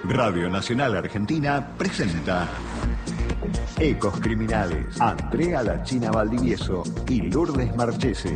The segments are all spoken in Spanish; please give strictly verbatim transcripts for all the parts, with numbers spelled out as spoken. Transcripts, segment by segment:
Radio Nacional Argentina presenta Ecos Criminales. Andrea La China Valdivieso y Lourdes Marchese.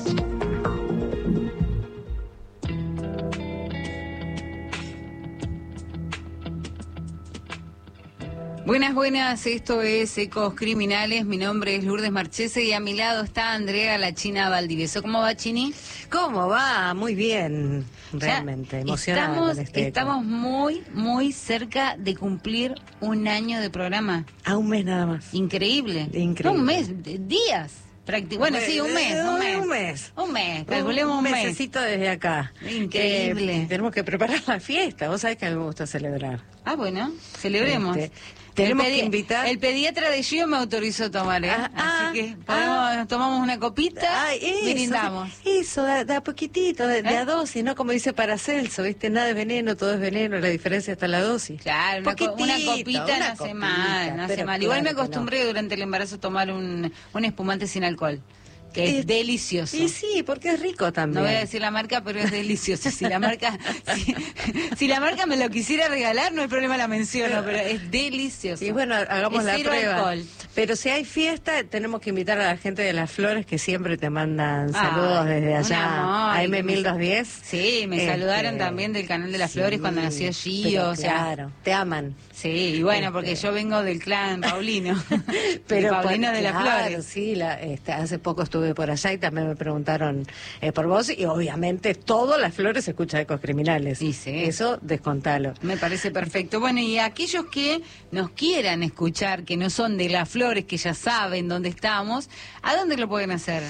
Buenas, buenas, esto es Ecos Criminales, mi nombre es Lourdes Marchese y a mi lado está Andrea La China Valdivieso. ¿Cómo va, Chini? ¿Cómo va? Muy bien, realmente, emocionada estamos, con este estamos eco. muy, muy cerca de cumplir un año de programa. A un mes nada más. Increíble. Increíble. No, un mes, de- días. Prácti- bueno, sí, un mes, un mes. Un mes. Un mes, calculemos un, un mes. mesecito desde acá. Increíble. Eh, tenemos que preparar la fiesta. Vos sabés que a mí me gusta celebrar. Ah, bueno, celebremos. Este, tenemos el que invitar. El pediatra de Gio me autorizó tomar, ¿eh? Ah, ah, Así que podemos, ah. tomamos una copita Ay, eso, y brindamos. Eso, de, de a poquitito, de, de ¿Eh? a dosis, ¿no? Como dice Paracelso, ¿viste? Nada es veneno, todo es veneno, la diferencia está en la dosis. Claro, una, co- una Poquitito, copita una no hace copita, mal, no hace pero mal. Igual me claro que acostumbré durante el embarazo a tomar un, un espumante sin alcohol, que es, Es- delicioso. Y sí, porque es rico No también. voy a decir la marca, pero es delicioso. Si la marca, si, si la marca me lo quisiera regalar, no hay problema, la menciono, pero es delicioso. Y bueno, hagamos Es la cero prueba. alcohol. Pero si hay fiesta, tenemos que invitar a la gente de Las Flores que siempre te mandan Ay, saludos desde un allá amor, a que M me- mil doscientos diez. Sí, me Este, saludaron también del canal de Las Flores sí, cuando nació Gio, pero o sea, claro, te aman. sí, y bueno, Este. porque yo vengo del clan Paulino, Pero de Paulino por- de Las claro, Flores. sí, la, este, hace poco estuve por allá y también me preguntaron eh, por vos y obviamente todo Las Flores escucha Ecos Criminales. Sí, sí. Eso descontalo. Me parece perfecto. Bueno, y aquellos que nos quieran escuchar, que no son de Las Flores, que ya saben dónde estamos, ¿a dónde lo pueden hacer?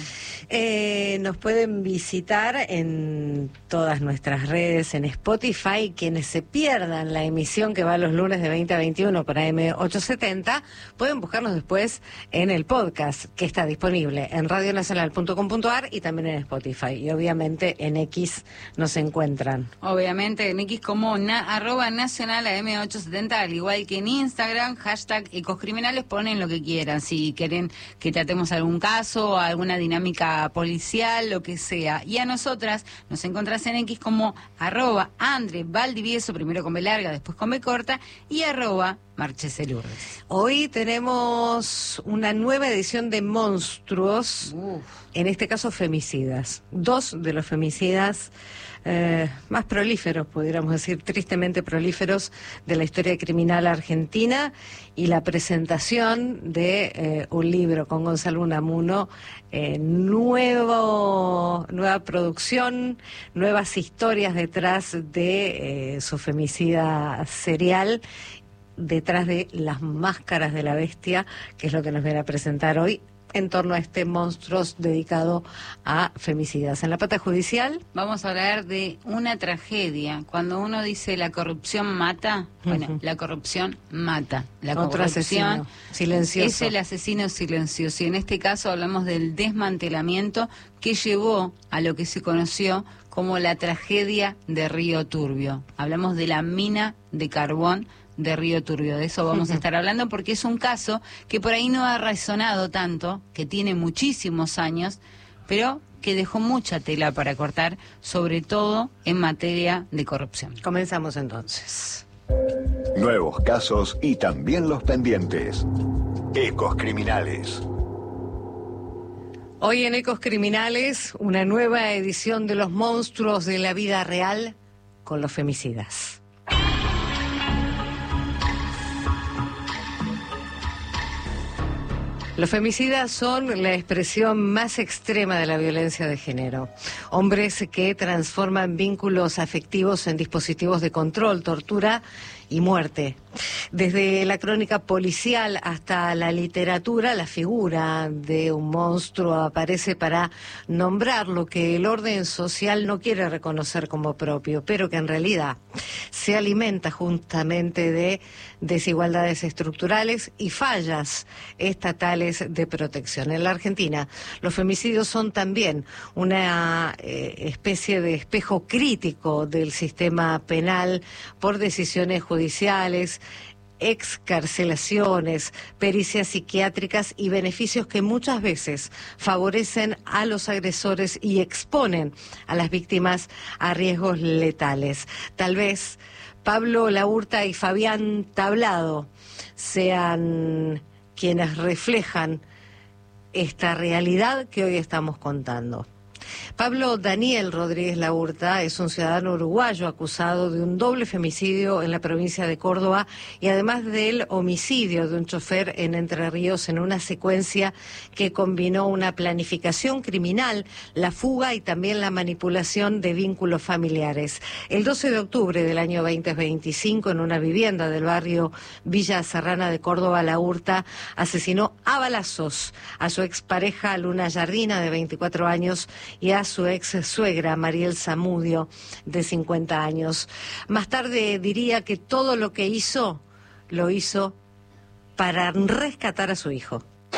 Eh, nos pueden visitar en todas nuestras redes, en Spotify. Quienes se pierdan la emisión que va los lunes de veinte a veintiuno por A M ochocientos setenta, pueden buscarnos después en el podcast que está disponible en radio nacional punto com punto a r y también en Spotify. Y obviamente en X nos encuentran. Obviamente en X como na, arroba nacional A M ochocientos setenta, al igual que en Instagram, hashtag ecoscriminales, ponen lo que quieran. Si quieren que tratemos algún caso, alguna dinámica policial, lo que sea. Y a nosotras nos encontrás en X como arroba Andre Valdivieso, primero con B larga, después con B corta, y arroba Marchese Lourdes. Hoy tenemos una nueva edición de Monstruos, Uf. en este caso femicidas. Dos de los femicidas eh, más prolíferos, pudiéramos decir, tristemente prolíferos de la historia criminal argentina, y la presentación de eh, un libro con Gonzalo Unamuno, eh, nuevo, nueva producción, nuevas historias detrás de eh, su femicida serial, detrás de las máscaras de la bestia, que es lo que nos viene a presentar hoy en torno a este Monstruos dedicado a femicidas. En la pata judicial Vamos a hablar de una tragedia. Cuando uno dice la corrupción mata, bueno, Ujú. la corrupción mata. La otro corrupción asesino silencioso. es el asesino silencioso. Y en este caso hablamos del desmantelamiento que llevó a lo que se conoció como la tragedia de Río Turbio. Hablamos de la mina de carbón de Río Turbio. De eso vamos a estar hablando porque es un caso que por ahí no ha resonado tanto, que tiene muchísimos años, pero que dejó mucha tela para cortar, sobre todo en materia de corrupción. Comenzamos entonces. Nuevos casos y también los pendientes. Ecos Criminales. Hoy en Ecos Criminales, una nueva edición de los monstruos de la vida real con los femicidas. Los femicidas son la expresión más extrema de la violencia de género. Hombres que transforman vínculos afectivos en dispositivos de control, tortura y muerte. Desde la crónica policial hasta la literatura, la figura de un monstruo aparece para nombrar lo que el orden social no quiere reconocer como propio, pero que en realidad se alimenta justamente de desigualdades estructurales y fallas estatales de protección. En la Argentina, los femicidios son también una eh, especie de espejo crítico del sistema penal por decisiones judiciales excarcelaciones, pericias psiquiátricas y beneficios que muchas veces favorecen a los agresores y exponen a las víctimas a riesgos letales. Tal vez Pablo Laurta y Fabián Tablado sean quienes reflejan esta realidad que hoy estamos contando. Pablo Daniel Rodríguez Laurta es un ciudadano uruguayo acusado de un doble femicidio en la provincia de Córdoba y además del homicidio de un chofer en Entre Ríos en una secuencia que combinó una planificación criminal, la fuga y también la manipulación de vínculos familiares. El doce de octubre del año veinte veinticinco, en una vivienda del barrio Villa Serrana de Córdoba, Laurta asesinó a balazos a su expareja Luna Jardina, de veinticuatro años, y a su ex suegra Mariel Zamudio, de cincuenta años. Más tarde diría que todo lo que hizo, lo hizo para rescatar a su hijo.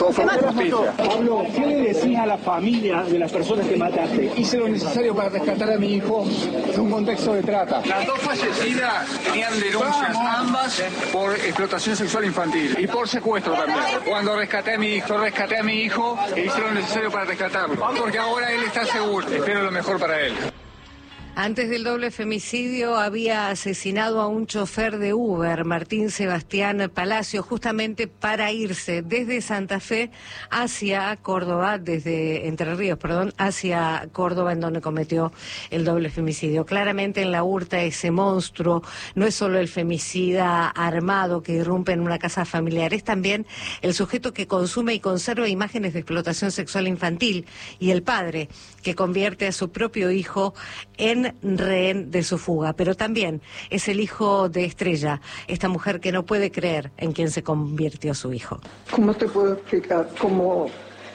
Pablo, ¿qué le decís a la familia de las personas que mataste? Hice lo necesario para rescatar a mi hijo en un contexto de trata. Las dos fallecidas tenían denuncias, ambas por explotación sexual infantil y por secuestro también. Cuando rescaté a mi hijo, rescaté a mi hijo e hice lo necesario para rescatarlo. Porque ahora él está seguro. Espero lo mejor para él. Antes del doble femicidio había asesinado a un chofer de Uber, Martín Sebastián Palacio, justamente para irse desde Santa Fe hacia Córdoba, desde Entre Ríos, perdón, hacia Córdoba, en donde cometió el doble femicidio. Claramente en Laurta ese monstruo no es solo el femicida armado que irrumpe en una casa familiar, es también el sujeto que consume y conserva imágenes de explotación sexual infantil y el padre que convierte a su propio hijo en rehén de su fuga, pero también es el hijo de Estrella, esta mujer que no puede creer en quien se convirtió su hijo. ¿Cómo te puedo explicar? Como,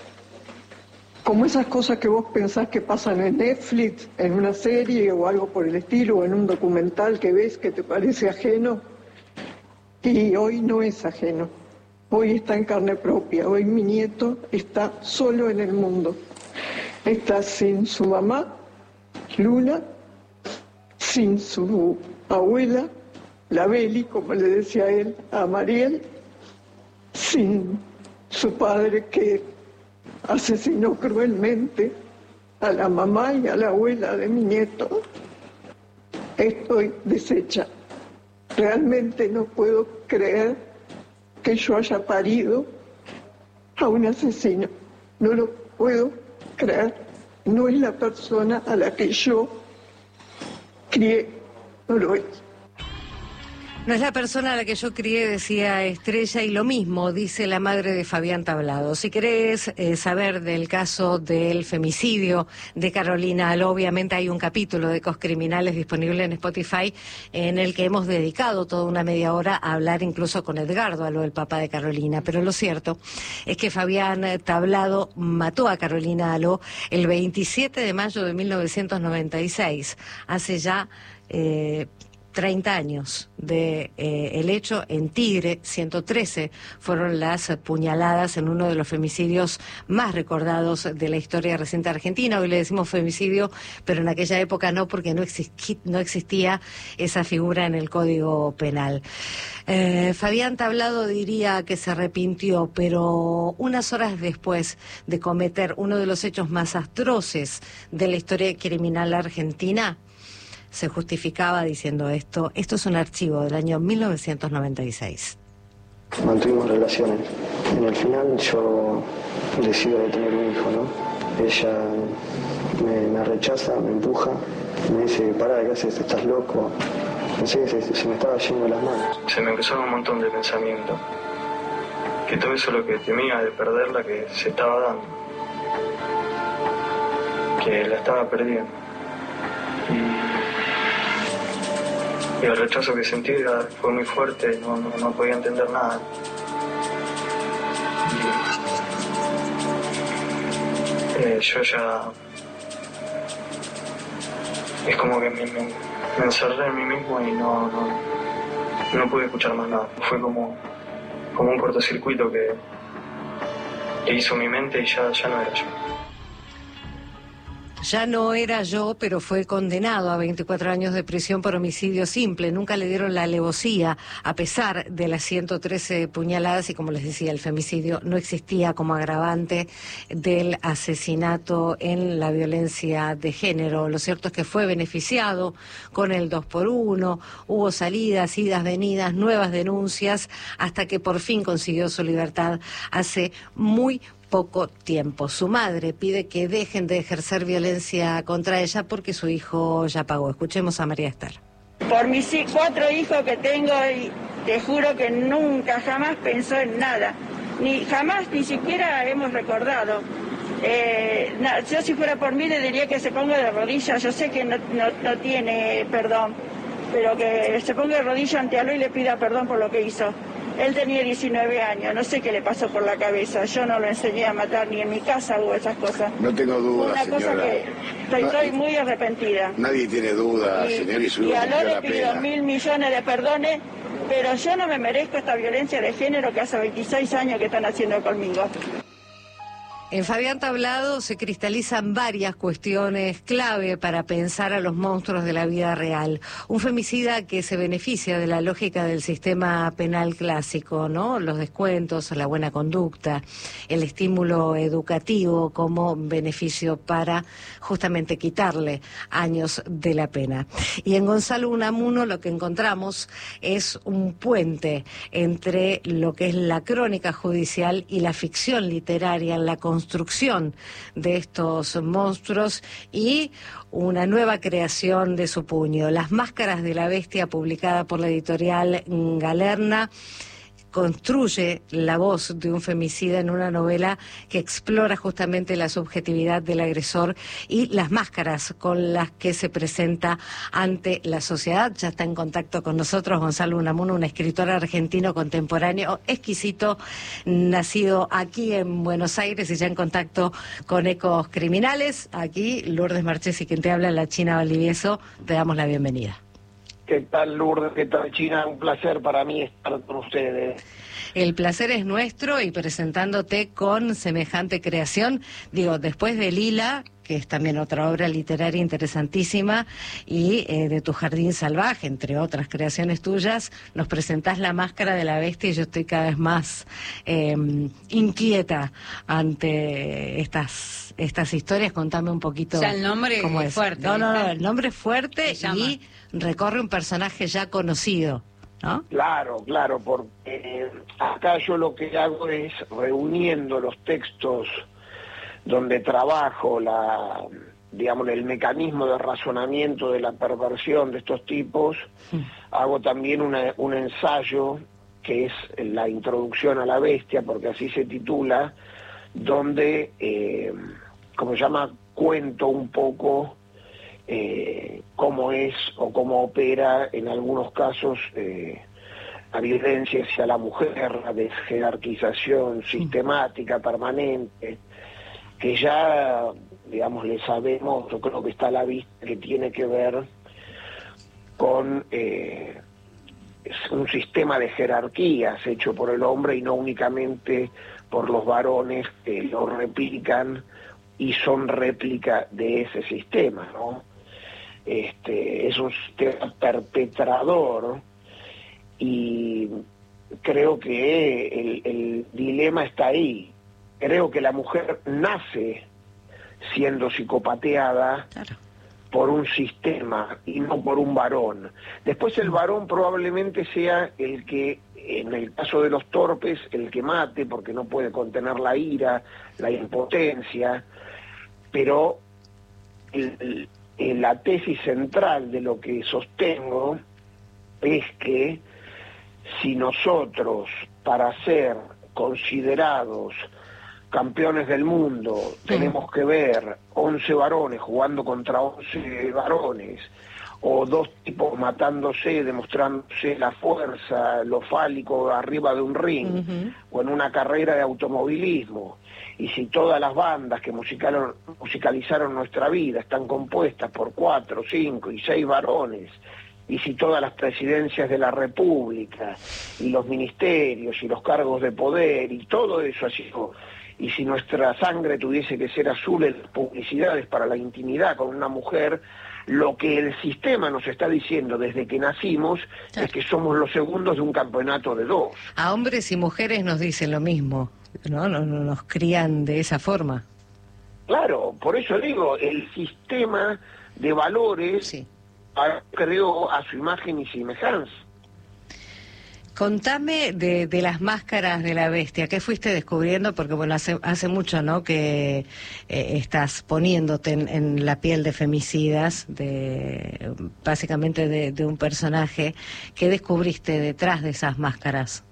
como esas cosas que vos pensás que pasan en Netflix, en una serie o algo por el estilo, o en un documental que ves que te parece ajeno, y hoy no es ajeno, hoy está en carne propia, hoy mi nieto está solo en el mundo, está sin su mamá, Luna, sin su abuela, la Beli, como le decía él a Mariel, sin su padre que asesinó cruelmente a la mamá y a la abuela de mi nieto. Estoy deshecha. Realmente no puedo creer que yo haya parido a un asesino. No lo puedo creer. No es la persona a la que yo crié, no lo es. No es la persona a la que yo crié, decía Estrella, y lo mismo dice la madre de Fabián Tablado. Si querés eh, saber del caso del femicidio de Carolina Aló, obviamente hay un capítulo de Ecos Criminales disponible en Spotify en el que hemos dedicado toda una media hora a hablar incluso con Edgardo Aló, el papá de Carolina. Pero lo cierto es que Fabián Tablado mató a Carolina Aló el veintisiete de mayo de mil novecientos noventa y seis, hace ya Eh, treinta años de eh, el hecho. En Tigre, ciento trece fueron las puñaladas en uno de los femicidios más recordados de la historia reciente argentina. Hoy le decimos femicidio, pero en aquella época no, porque no, existi no existía esa figura en el Código Penal. Eh, Fabián Tablado diría que se arrepintió, pero unas horas después de cometer uno de los hechos más atroces de la historia criminal argentina, se justificaba diciendo esto. Esto es un archivo del año mil novecientos noventa y seis. Mantuvimos relaciones. En el final yo decido de tener un hijo, ¿no? Ella me, me rechaza, me empuja, me dice, pará, ¿qué haces? ¿Estás loco? Pensé que se, se me estaba yendo las manos. Se me empezaron un montón de pensamientos. Que todo eso lo que temía de perderla, que se estaba dando. Que la estaba perdiendo. Y el rechazo que sentí fue muy fuerte, no, no, no podía entender nada. Y, eh, yo ya... Es como que me, me, me encerré en mí mismo y no, no, no pude escuchar más nada. Fue como, como un cortocircuito que, que hizo mi mente y ya, ya no era yo. Ya no era yo, pero fue condenado a veinticuatro años de prisión por homicidio simple. Nunca le dieron la alevosía, a pesar de las ciento trece puñaladas, y como les decía, el femicidio no existía como agravante del asesinato en la violencia de género. Lo cierto es que fue beneficiado con el dos por uno, hubo salidas, idas, venidas, nuevas denuncias, hasta que por fin consiguió su libertad hace muy poco tiempo. Su madre pide que dejen de ejercer violencia contra ella porque su hijo ya pagó. Escuchemos a María Esther. Por mis cuatro hijos que tengo, y te juro que nunca, jamás pensó en nada. Ni jamás, ni siquiera hemos recordado. Eh, no, yo si fuera por mí le diría que se ponga de rodillas. Yo sé que no, no, no tiene perdón, pero que se ponga de rodillas ante Aló y le pida perdón por lo que hizo. Él tenía diecinueve años, no sé qué le pasó por la cabeza. Yo no lo enseñé a matar, ni en mi casa hubo esas cosas. No tengo duda, Una señora. cosa que estoy, estoy muy arrepentida. Nadie tiene duda, y, señor, y su Y a Aló le la pido pena. mil millones de perdones, pero yo no me merezco esta violencia de género que hace veintiséis años que están haciendo conmigo. En Fabián Tablado se cristalizan varias cuestiones clave para pensar a los monstruos de la vida real. Un femicida que se beneficia de la lógica del sistema penal clásico, ¿no? Los descuentos, la buena conducta, el estímulo educativo como beneficio para justamente quitarle años de la pena. Y en Gonzalo Unamuno lo que encontramos es un puente entre lo que es la crónica judicial y la ficción literaria en la construcción de estos monstruos y una nueva creación de su puño. Las Máscaras de la Bestia, publicada por la editorial Galerna, construye la voz de un femicida en una novela que explora justamente la subjetividad del agresor y las máscaras con las que se presenta ante la sociedad. Ya está en contacto con nosotros Gonzalo Unamuno, un escritor argentino contemporáneo exquisito, nacido aquí en Buenos Aires y ya en contacto con Ecos Criminales. Aquí Lourdes Marchesi, quien te habla, la China Valdivieso, te damos la bienvenida. ¿Qué tal, Lourdes? ¿Qué tal, China? Un placer para mí estar con ustedes. El placer es nuestro y presentándote con semejante creación, digo, después de Lila, que es también otra obra literaria interesantísima, y eh, de Tu Jardín Salvaje, entre otras creaciones tuyas, nos presentás La Máscara de la Bestia y yo estoy cada vez más eh, inquieta ante estas estas historias. Contame un poquito. O sea, el nombre cómo es es fuerte. No, no, no, el nombre es fuerte y recorre un personaje ya conocido, ¿no? Claro, claro, porque eh, acá yo lo que hago es reuniendo los textos donde trabajo la, digamos, el mecanismo de razonamiento de la perversión de estos tipos, sí. Hago también una, un ensayo que es la introducción a la bestia, porque así se titula, donde, eh, como se llama, cuento un poco eh, cómo es o cómo opera en algunos casos eh, la violencia hacia la mujer, la desjerarquización sistemática, permanente, que ya, digamos, le sabemos, yo creo que está a la vista, que tiene que ver con eh, un sistema de jerarquías hecho por el hombre y no únicamente por los varones que lo replican y son réplica de ese sistema, ¿no? Este, es un sistema perpetrador y creo que el, el dilema está ahí. Creo que la mujer nace siendo psicopateada, claro, por un sistema y no por un varón. Después el varón probablemente sea el que, en el caso de los torpes, el que mate porque no puede contener la ira, la impotencia, pero el, el, la tesis central de lo que sostengo es que si nosotros, para ser considerados campeones del mundo, sí, tenemos que ver once varones jugando contra once varones, o dos tipos matándose, demostrándose la fuerza, lo fálico arriba de un ring, uh-huh, o en una carrera de automovilismo, y si todas las bandas que musicalizaron, musicalizaron nuestra vida están compuestas por cuatro, cinco y seis varones, y si todas las presidencias de la República, y los ministerios, y los cargos de poder, y todo eso ha sido y si nuestra sangre tuviese que ser azul en las publicidades para la intimidad con una mujer, lo que el sistema nos está diciendo desde que nacimos claro. es que somos los segundos de un campeonato de dos. A hombres y mujeres nos dicen lo mismo, ¿no? Nos, nos crían de esa forma. Claro, por eso digo, el sistema de valores sí. creó a su imagen y semejanza. Contame de, de las máscaras de la bestia, ¿qué fuiste descubriendo? Porque bueno, hace, hace mucho, ¿no?, que eh, estás poniéndote en, en la piel de femicidas, de básicamente de, de un personaje. ¿Qué descubriste detrás de esas máscaras?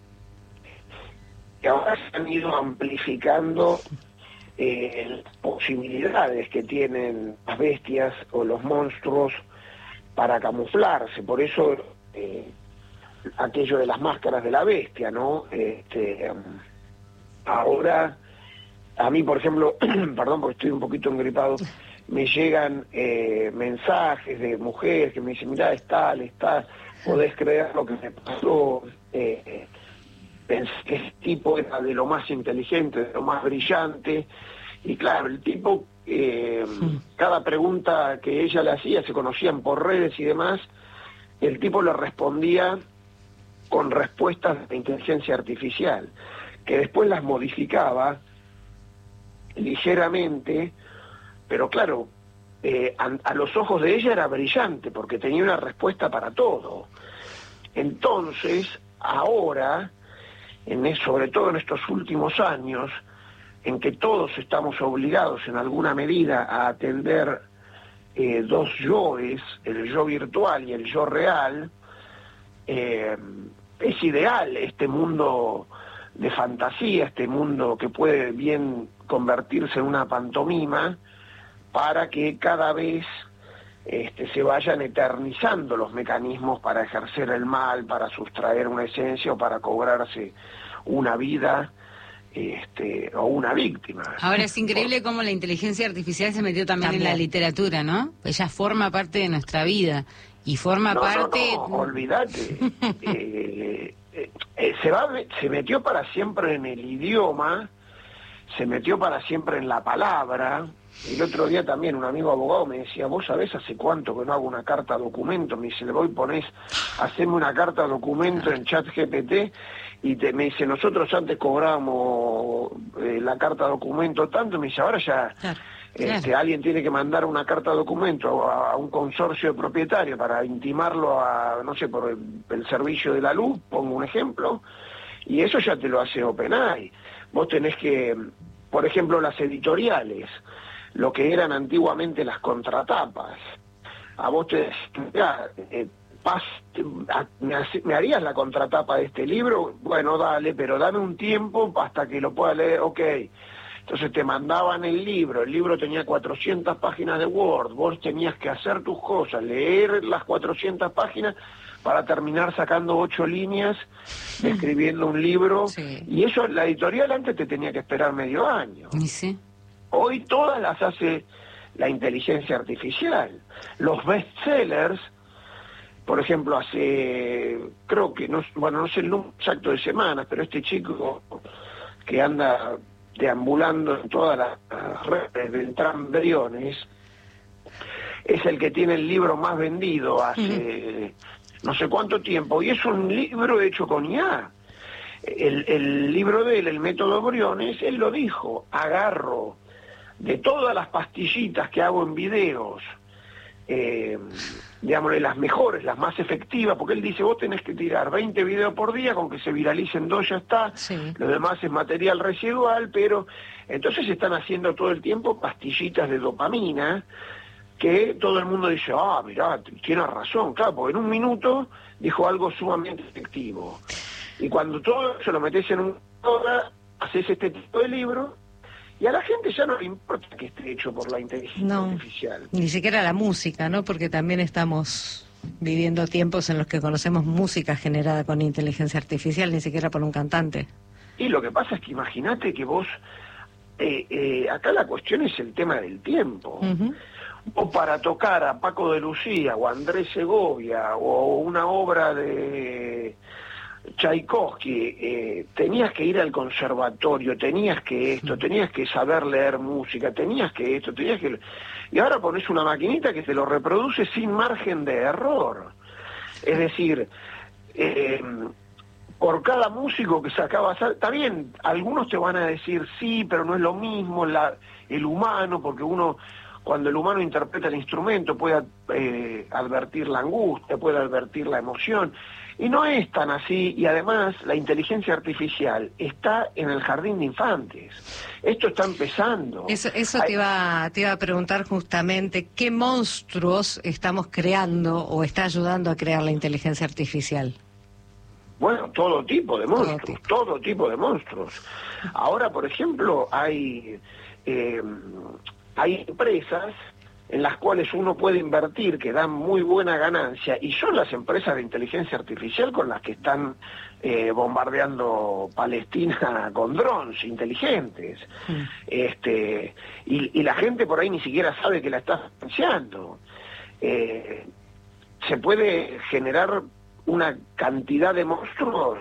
Que ahora se han ido amplificando eh, las posibilidades que tienen las bestias o los monstruos para camuflarse, por eso... Eh, aquello de las máscaras de la bestia, ¿no? Este, um, ahora, a mí, por ejemplo, perdón porque estoy un poquito engripado, me llegan eh, mensajes de mujeres que me dicen, mirá, es tal, es tal, podés creer lo que me pasó, eh, pensé que ese tipo era de lo más inteligente, de lo más brillante, y claro, el tipo, eh, cada pregunta que ella le hacía, se conocían por redes y demás, el tipo le respondía con respuestas de inteligencia artificial, que después las modificaba ligeramente, pero claro, eh, a, a los ojos de ella era brillante, porque tenía una respuesta para todo. Entonces, ahora, en, sobre todo en estos últimos años, en que todos estamos obligados en alguna medida a atender eh, dos yoes, el yo virtual y el yo real, eh, es ideal este mundo de fantasía, este mundo que puede bien convertirse en una pantomima, para que cada vez este, se vayan eternizando los mecanismos para ejercer el mal, para sustraer una esencia o para cobrarse una vida este, o una víctima. Ahora es increíble cómo la inteligencia artificial se metió también, también. en la literatura, ¿no? Ella forma parte de nuestra vida. Y forma no, parte... No, no, olvídate. eh, eh, eh, se, va, se metió para siempre en el idioma, se metió para siempre en la palabra. El otro día también un amigo abogado me decía, vos sabés hace cuánto que no hago una carta documento. Me dice, le voy ponés, haceme una carta documento en ChatGPT, y te, me dice, nosotros antes cobrábamos eh, la carta documento tanto, me dice, ahora ya... Claro. Este, claro. Alguien tiene que mandar una carta documento a, a un consorcio de propietarios para intimarlo a, no sé, por el, el servicio de la luz, pongo un ejemplo, y eso ya te lo hace OpenAI. Vos tenés que, por ejemplo, las editoriales, lo que eran antiguamente las contratapas, a vos te decía, eh, pas, ¿me, ¿me harías la contratapa de este libro? Bueno, dale, pero dame un tiempo hasta que lo pueda leer, ok. Entonces te mandaban el libro, el libro tenía cuatrocientas páginas de Word, vos tenías que hacer tus cosas, leer las cuatrocientas páginas para terminar sacando ocho líneas, escribiendo un libro, sí. Y eso la editorial antes te tenía que esperar medio año. Sí. Hoy todas las hace la inteligencia artificial. Los bestsellers, por ejemplo, hace, creo que, no, bueno, no sé el número exacto de semanas, pero este chico que anda deambulando en todas las redes del Trump Briones, es el que tiene el libro más vendido hace uh-huh. no sé cuánto tiempo, y es un libro hecho con I A. El, el libro de él, el método Briones, él lo dijo, agarro de todas las pastillitas que hago en videos, eh, digámosle, las mejores, las más efectivas, porque él dice, vos tenés que tirar veinte videos por día, con que se viralicen dos ya está, sí. Lo demás es material residual, pero entonces se están haciendo todo el tiempo pastillitas de dopamina, que todo el mundo dice, ah, mirá, tiene razón, claro, porque en un minuto dijo algo sumamente efectivo. Y cuando todo eso lo metés en una hora, haces este tipo de libro, y a la gente ya no le importa que esté hecho por la inteligencia no, artificial. Ni siquiera la música, ¿no? Porque también estamos viviendo tiempos en los que conocemos música generada con inteligencia artificial, ni siquiera por un cantante. Y lo que pasa es que imagínate que vos, eh, eh, acá la cuestión es el tema del tiempo. Uh-huh. O para tocar a Paco de Lucía o a Andrés Segovia o una obra de Tchaikovsky, eh, tenías que ir al conservatorio, tenías que esto, tenías que saber leer música, tenías que esto, tenías que... Y ahora pones una maquinita que te lo reproduce sin margen de error. Es decir, eh, por cada músico que sacabas, está bien, algunos te van a decir sí, pero no es lo mismo la, el humano, porque uno... Cuando el humano interpreta el instrumento puede eh, advertir la angustia, puede advertir la emoción, y no es tan así, y además la inteligencia artificial está en el jardín de infantes. Esto está empezando. Eso, eso Hay... te, iba, te iba a preguntar justamente, ¿qué monstruos estamos creando o está ayudando a crear la inteligencia artificial? Bueno, todo tipo de monstruos, todo tipo, todo tipo de monstruos. Ahora, por ejemplo, hay... Eh, Hay empresas en las cuales uno puede invertir que dan muy buena ganancia y son las empresas de inteligencia artificial con las que están eh, bombardeando Palestina con drones inteligentes. Mm. Este, y, y la gente por ahí ni siquiera sabe que la está financiando. Eh, se puede generar una cantidad de monstruos.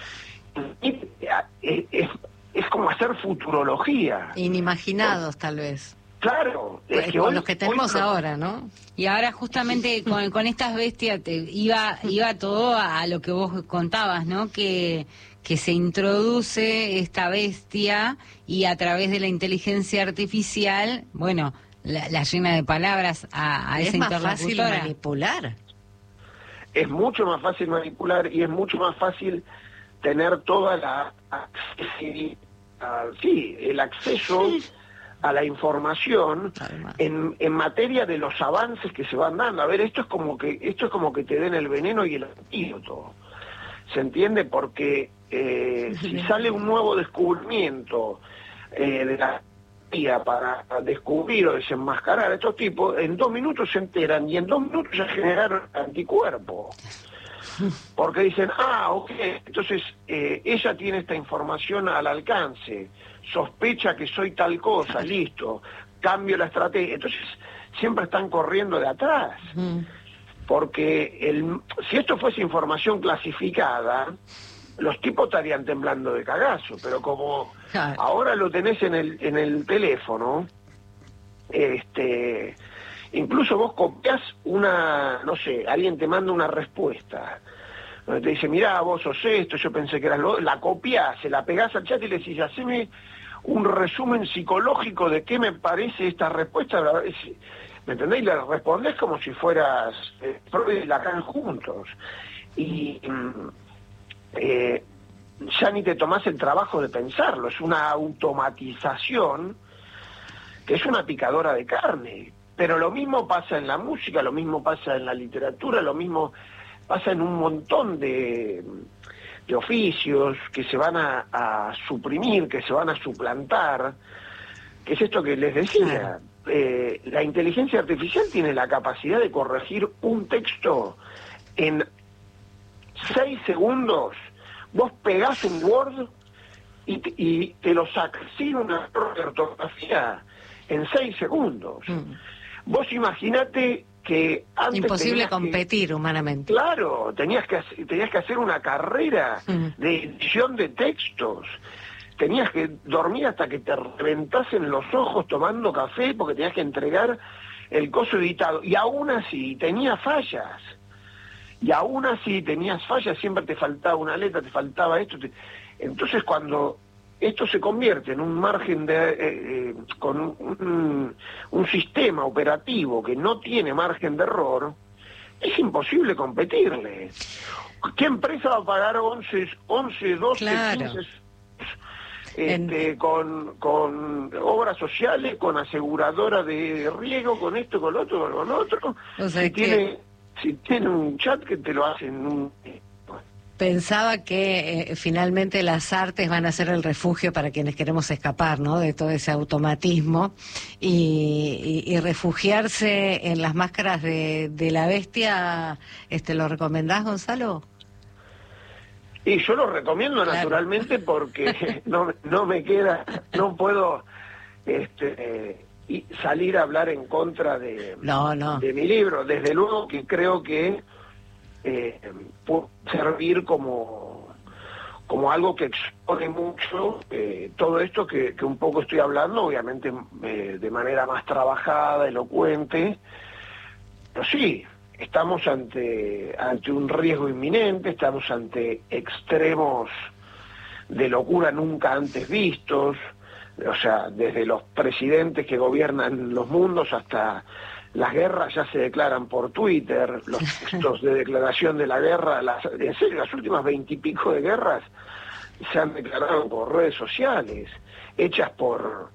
Es, es, es como hacer futurología. Inimaginados, tal vez. Claro, es que con hoy, los que tenemos hoy... ahora, ¿no? Y ahora justamente con, con estas bestias te, iba iba todo a, a lo que vos contabas, ¿no? Que que se introduce esta bestia y a través de la inteligencia artificial, bueno, la, la llena de palabras a, a esa interlocutora. Es más fácil manipular. Es mucho más fácil manipular y es mucho más fácil tener toda la accesibilidad, sí, el acceso a la información en, en materia de los avances que se van dando. A ver, esto es como que esto es como que te den el veneno y el antídoto. ¿Se entiende? Porque eh, si sale un nuevo descubrimiento eh, de la tía para descubrir o desenmascarar a estos tipos, en dos minutos se enteran y en dos minutos ya generaron anticuerpos. Porque dicen, ah, ok, entonces eh, ella tiene esta información al alcance, sospecha que soy tal cosa, listo, cambio la estrategia. Entonces siempre están corriendo de atrás. Mm. Porque el, si esto fuese información clasificada, los tipos estarían temblando de cagazo, pero como claro. Ahora lo tenés en el, en el teléfono, este... incluso vos copias una, no sé, alguien te manda una respuesta, donde te dice, mirá, vos sos esto, yo pensé que eras lo... La copias, se la pegás al chat y le decís, haceme un resumen psicológico de qué me parece esta respuesta, ¿me entendés? Y le respondés como si fueras eh, Freud y Lacan juntos. Y eh, ya ni te tomás el trabajo de pensarlo, es una automatización que es una picadora de carne. Pero lo mismo pasa en la música, lo mismo pasa en la literatura, lo mismo pasa en un montón de, de oficios que se van a, a suprimir, que se van a suplantar, que es esto que les decía. Eh, la inteligencia artificial tiene la capacidad de corregir un texto en seis segundos. Vos pegás un Word y te, y te lo sacas sin una error de ortografía en seis segundos. Mm. Vos imaginate que antes... Imposible competir que, humanamente. Claro, tenías que, tenías que hacer una carrera mm. de edición de textos. Tenías que dormir hasta que te reventasen los ojos tomando café porque tenías que entregar el coso editado. Y aún así tenías fallas. Y aún así tenías fallas, siempre te faltaba una letra, te faltaba esto. Te... Entonces cuando... esto se convierte en un margen de... Eh, eh, con un, un, un sistema operativo que no tiene margen de error, es imposible competirle. ¿Qué empresa va a pagar once, once doce, claro. quince este, en... con, con obras sociales, con aseguradora de riego, con esto, con lo otro, con lo otro? O sea, si, que... tiene, si tiene un chat que te lo hace en un... Pensaba que eh, finalmente las artes van a ser el refugio para quienes queremos escapar, ¿no?, de todo ese automatismo y, y, y refugiarse en las máscaras de, de la bestia. Este, ¿lo recomendás, Gonzalo? Y yo lo recomiendo, claro, naturalmente, porque no, no me queda, no puedo este, y salir a hablar en contra de, no, no. de mi libro. Desde luego que creo que Eh, puede servir como como algo que expone mucho eh, todo esto que, que un poco estoy hablando, obviamente eh, de manera más trabajada, elocuente, pero sí, estamos ante, ante un riesgo inminente, estamos ante extremos de locura nunca antes vistos, o sea, desde los presidentes que gobiernan los mundos hasta las guerras ya se declaran por Twitter, los textos de declaración de la guerra, las, en serio, las últimas veintipico de guerras se han declarado por redes sociales, hechas por,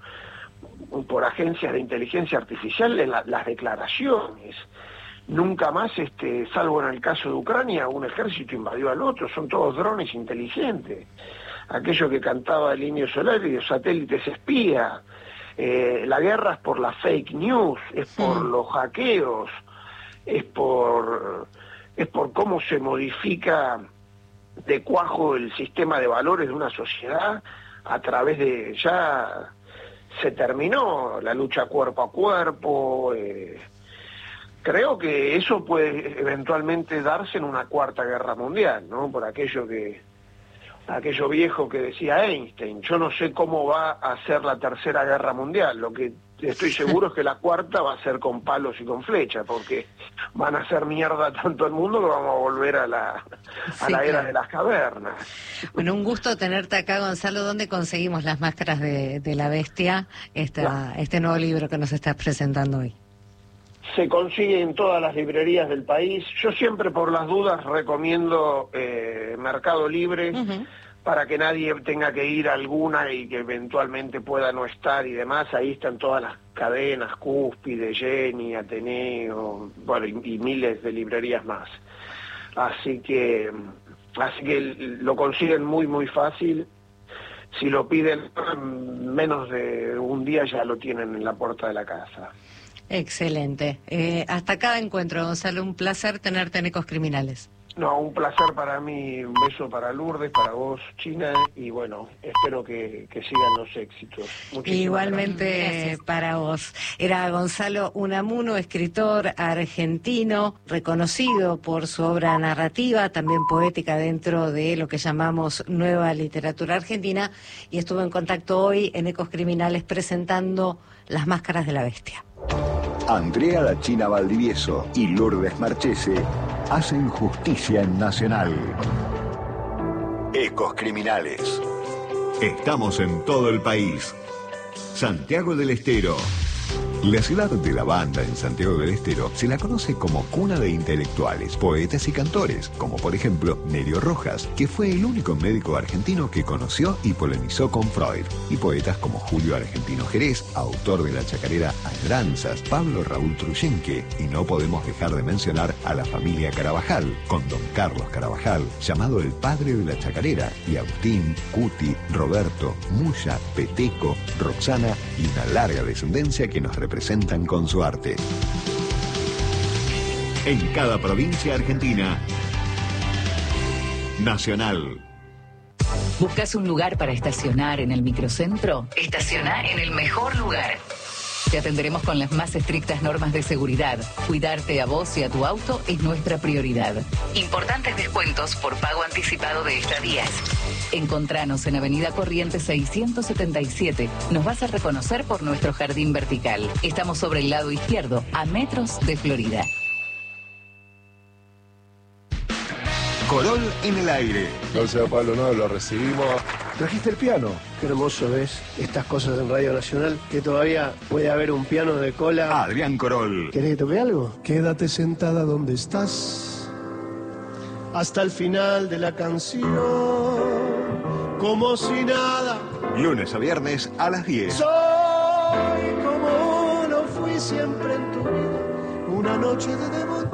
por agencias de inteligencia artificial, en la, las declaraciones. Nunca más, este, salvo en el caso de Ucrania, un ejército invadió al otro, son todos drones inteligentes. Aquello que cantaba el Indio Solari de satélites espía. Eh, la guerra es por la fake news, es por los hackeos, es por, es por cómo se modifica de cuajo el sistema de valores de una sociedad a través de... ya se terminó la lucha cuerpo a cuerpo. Eh, creo que eso puede eventualmente darse en una cuarta guerra mundial, ¿no? Por aquello que... aquello viejo que decía Einstein, yo no sé cómo va a ser la tercera guerra mundial, lo que estoy seguro es que la cuarta va a ser con palos y con flechas, porque van a hacer mierda tanto el mundo que vamos a volver a la, a sí, la era claro. de las cavernas. Bueno, un gusto tenerte acá, Gonzalo. ¿Dónde conseguimos las máscaras de, de la bestia, esta, no. este nuevo libro que nos estás presentando hoy? Se consigue en todas las librerías del país. Yo siempre, por las dudas, recomiendo eh, Mercado Libre, uh-huh. para que nadie tenga que ir a alguna y que eventualmente pueda no estar y demás. Ahí están todas las cadenas, Cúspide, Jenny, Ateneo, bueno, y, y miles de librerías más. Así que, así que lo consiguen muy, muy fácil. Si lo piden menos de un día ya lo tienen en la puerta de la casa. Excelente. Eh, hasta cada encuentro, Gonzalo, un placer tenerte en Ecos Criminales. No, un placer para mí, un beso para Lourdes, para vos, China, y bueno, espero que, que sigan los éxitos. Muchísimas Igualmente gracias. Para vos. Era Gonzalo Unamuno, escritor argentino, reconocido por su obra narrativa, también poética dentro de lo que llamamos nueva literatura argentina, y estuvo en contacto hoy en Ecos Criminales presentando Las Máscaras de la Bestia. Andrea La China Valdivieso y Lourdes Marchese hacen justicia en Nacional. Ecos Criminales. Estamos en todo el país. Santiago del Estero. La ciudad de la banda en Santiago del Estero se la conoce como cuna de intelectuales, poetas y cantores, como por ejemplo Nerio Rojas, que fue el único médico argentino que conoció y polemizó con Freud, y poetas como Julio Argentino Jerez, autor de la chacarera Añoranzas, Pablo Raúl Truyenque, y no podemos dejar de mencionar a la familia Carabajal, con don Carlos Carabajal, llamado el padre de la chacarera, y Agustín, Cuti, Roberto, Muya, Peteco, Roxana y una larga descendencia que nos representan con su arte. En cada provincia argentina, Nacional. ¿Buscas un lugar para estacionar en el microcentro? Estaciona en el mejor lugar. Te atenderemos con las más estrictas normas de seguridad. Cuidarte a vos y a tu auto es nuestra prioridad. Importantes descuentos por pago anticipado de estadías. Encontranos en Avenida Corrientes seiscientos setenta y siete. Nos vas a reconocer por nuestro jardín vertical. Estamos sobre el lado izquierdo, a metros de Florida. Corol en el aire. No sea Pablo, no, lo recibimos. ¿Trajiste el piano? Qué hermoso es estas cosas en Radio Nacional, que todavía puede haber un piano de cola. Adrián Corol. ¿Querés que toque algo? Quédate sentada donde estás, hasta el final de la canción, como si nada. Lunes a viernes a las diez. Soy como uno, fui siempre en tu vida, una noche de debut.